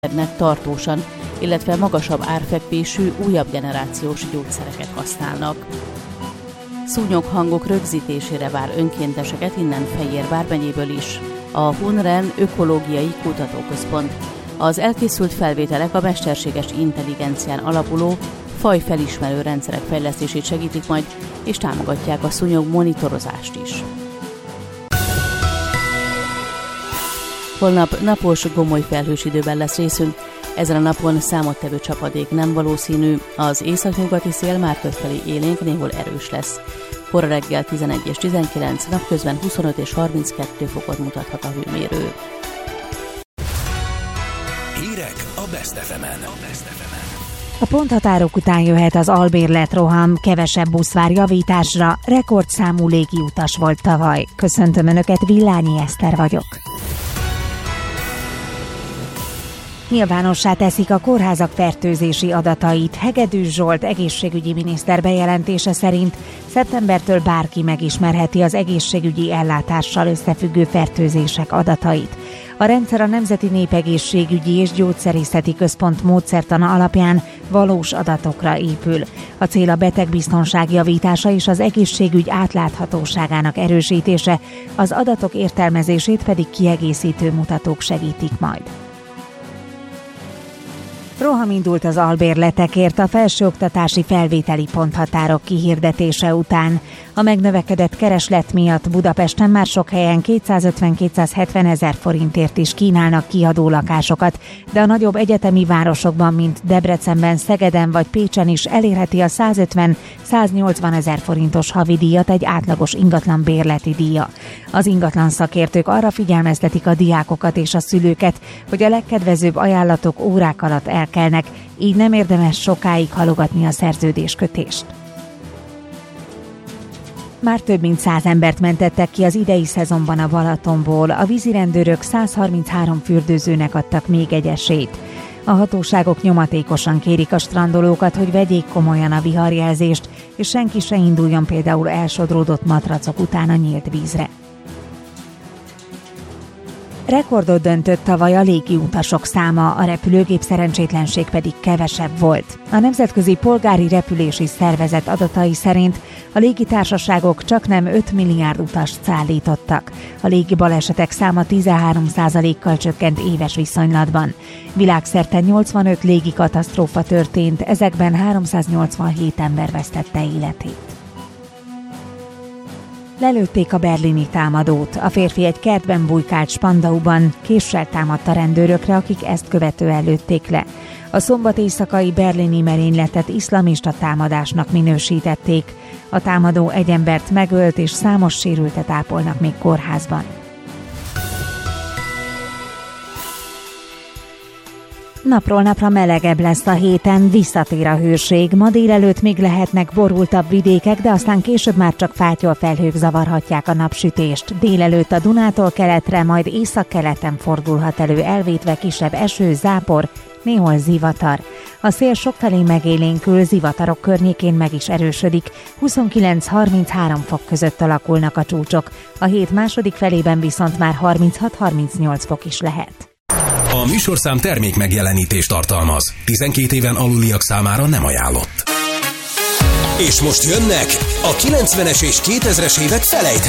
tartósan, illetve magasabb árfekvésű, újabb generációs gyógyszereket használnak. Szúnyoghangok rögzítésére vár önkénteseket innen Fejér megyéből is. A Hunren Ökológiai Kutatóközpont. Az elkészült felvételek a mesterséges intelligencián alapuló fajfelismerő rendszerek fejlesztését segítik majd, és támogatják a szúnyog monitorozást is. Holnap napos, gomoly felhős időben lesz részünk. Ezen a napon számottevő csapadék nem valószínű, az északnyugati szél már többfelé élénk, néhol erős lesz. Kora reggel 11 és 19, napközben 25 és 32 fokot mutathat a hőmérő. Hírek a Best FM-en. A ponthatárok után jöhet az albérletroham, kevesebb busz vár javításra, rekordszámú légiutas volt tavaly. Köszöntöm Önöket, Villányi Eszter vagyok. Nyilvánossá teszik a kórházak fertőzési adatait. Hegedűs Zsolt egészségügyi miniszter bejelentése szerint szeptembertől bárki megismerheti az egészségügyi ellátással összefüggő fertőzések adatait. A rendszer a Nemzeti Népegészségügyi és Gyógyszerészeti Központ módszertana alapján valós adatokra épül. A cél a betegbiztonság javítása és az egészségügy átláthatóságának erősítése, az adatok értelmezését pedig kiegészítő mutatók segítik majd. Roham indult az albérletekért a felsőoktatási felvételi ponthatárok kihirdetése után. A megnövekedett kereslet miatt Budapesten már sok helyen 250-270 ezer forintért is kínálnak kiadó lakásokat, de a nagyobb egyetemi városokban, mint Debrecenben, Szegeden vagy Pécsen is elérheti a 150-180 ezer forintos havidíjat egy átlagos ingatlan bérleti díja. Az ingatlan szakértők arra figyelmeztetik a diákokat és a szülőket, hogy a legkedvezőbb ajánlatok órák alatt elkelnek, így nem érdemes sokáig halogatni a szerződéskötést. Már több mint 100 embert mentettek ki az idei szezonban a Balatonból. A vízirendőrök 133 fürdőzőnek adtak még egy esélyt. A hatóságok nyomatékosan kérik a strandolókat, hogy vegyék komolyan a viharjelzést, és senki se induljon például elsodródott matracok után a nyílt vízre. Rekordot döntött tavaly a légiutasok száma, a repülőgép szerencsétlenség pedig kevesebb volt. A Nemzetközi Polgári Repülési Szervezet adatai szerint a légitársaságok csaknem 5 milliárd utast szállítottak. A légibalesetek száma 13%-kal csökkent éves viszonylatban. Világszerte 85 légikatasztrófa történt, ezekben 387 ember vesztette életét. Lelőtték a berlini támadót. A férfi egy kertben bujkált Spandauban, késsel támadt a rendőrökre, akik ezt követően lőtték le. A szombat éjszakai berlini merényletet iszlamista támadásnak minősítették. A támadó egy embert megölt és számos sérültet ápolnak még kórházban. Napról napra melegebb lesz a héten, visszatér a hőség. Ma délelőtt még lehetnek borultabb vidékek, de aztán később már csak fátyolfelhők zavarhatják a napsütést. Délelőtt a Dunától keletre, majd északkeleten fordulhat elő elvétve kisebb eső, zápor, néhol zivatar. A szél sokfelé megélénkül, zivatarok környékén meg is erősödik, 29-33 fok között alakulnak a csúcsok. A hét második felében viszont már 36-38 fok is lehet. A műsorszám termék megjelenítést tartalmaz. 12 éven aluliak számára nem ajánlott. És most jönnek a 90-es és 2000-es évek felejthetetlen